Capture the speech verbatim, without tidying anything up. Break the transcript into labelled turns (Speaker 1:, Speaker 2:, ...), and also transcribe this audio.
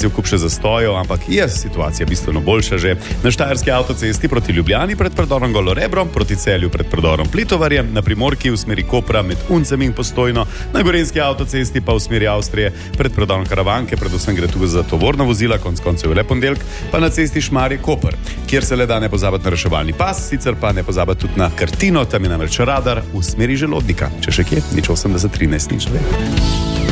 Speaker 1: cel kup še zastojev, ampak je situacija bistveno boljša že. Na štajerski avtocesti proti Ljubljani pred predorom Golo Rebro, proti Celju pred predorom Plitovarje, na Primorki v smeri Kopra med Uncem in Postojno, na gorenjski avtocesti pa v smeri Avstrije pred predorom Karavanke, predvsem gre tu za tovorna vozila, konc koncev je le ponedeljek, pa na cesti Šmarje-Koper, kjer se le da ne pozabiti na reševalni pas, sicer pa ne pozabiti tudi na Krtino, tam je namreč radar v smeri Želodnika. Če še kje, nič osemdeset trinajst nič dve.